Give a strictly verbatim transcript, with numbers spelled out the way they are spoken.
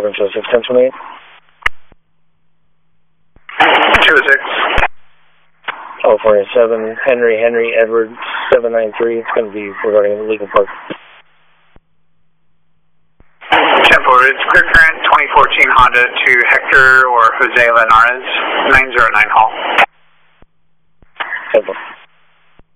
program show six ten twenty-eight. two oh six. California seven, Henry, Henry, Edward seven nine three. It's going to be regarding Lincoln Park. ten forward, it's clear current twenty fourteen Honda to Hector or Jose Linares, nine zero nine call. ten four.